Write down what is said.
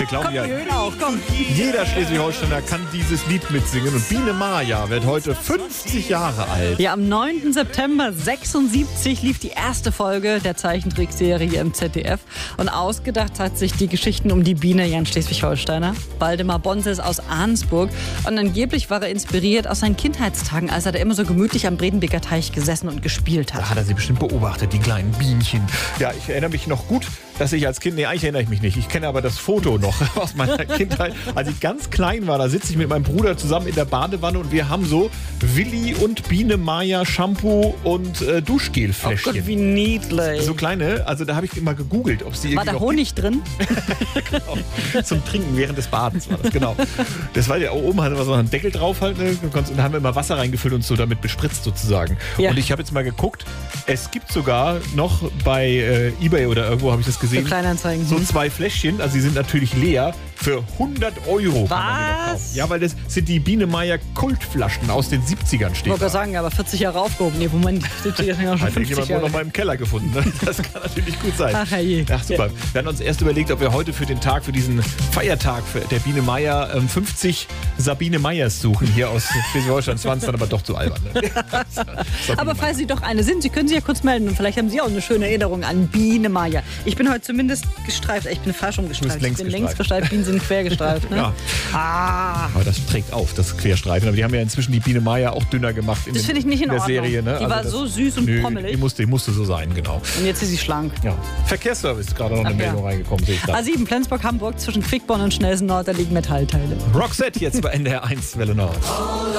wir glauben Komm, ja, die Höhen auch, komm. jeder Schleswig-Holsteiner kann dieses Lied mitsingen. Und Biene Maya wird heute 50 Jahre alt. Ja, am 9. September 76 lief die erste Folge der Zeichentrickserie im ZDF. Und ausgedacht hat sich die Geschichten um die Biene Jan Schleswig-Holsteiner. Waldemar Bonses aus Arnsburg. Und angeblich war er inspiriert aus seinen Kindheitstagen, als er da immer so gemütlich am Bredenbeker Teich gesessen und gespielt hat. Da hat er sie bestimmt beobachtet, die kleinen Bienchen. Ja, ich erinnere mich noch gut, dass ich als Kind, eigentlich erinnere ich mich nicht. Ich kenne aber das Foto noch aus meiner Kindheit. Als ich ganz klein war, da sitze ich mit meinem Bruder zusammen in der Badewanne und wir haben so Willi und Biene Maya Shampoo und Duschgelfläschchen. Oh Gott, wie niedlich. So kleine, also da habe ich immer gegoogelt, ob sie War irgendwie da noch Honig drin? genau, zum Trinken während des Badens war das, genau. Das war ja, oben hatte man so einen Deckel drauf halt, ne? Und da haben wir immer Wasser reingefüllt und so damit bespritzt sozusagen. Ja. Und ich habe jetzt mal geguckt, es gibt sogar noch bei eBay oder irgendwo habe ich das gesehen, So Kleinanzeigen. so 2 Fläschchen, also sie sind natürlich leer, für 100 €. Kann man die noch kaufen. Ja, weil das sind die Biene Maya Kultflaschen aus den 70ern Ich stehen. wollte gerade sagen, aber 40 Jahre aufgehoben. Nee, Moment, 70 ist ja auch schon Hat 50 irgendjemand wohl Jahre. noch mal im Keller gefunden. Ne? Das kann natürlich gut sein. Ach, herrje. Ach super. Wir haben uns erst überlegt, ob wir heute für den Tag, für diesen Feiertag der Biene Maya 50 Sabine Meyers suchen hier aus Schleswig-Holstein. Das waren dann aber doch zu albern. Ne? Aber falls Sie doch eine sind, Sie können sich ja kurz melden und vielleicht haben Sie auch eine schöne Erinnerung an Biene Maya. Ich bin heute zumindest gestreift. Ich bin falsch rumgestreift. längs Ich bin gestreift. längs gestreift, Bienen sind quer gestreift. Ne? Ja. Aber das trägt auf, das Querstreifen. Aber die haben ja inzwischen die Biene Maya auch dünner gemacht Das finde ich nicht in der Ordnung. Serie. Ne? Die war das, so süß und pommelig. Die musste so sein, genau. Und jetzt ist sie schlank. Ja. Verkehrsservice ist gerade noch eine Ach ja. Meldung reingekommen, sehe ich da. A7 Flensburg, Hamburg zwischen Quickborn und Schnelsen Nord, da liegen Metallteile. Roxette jetzt bei NDR 1 Welle Nord.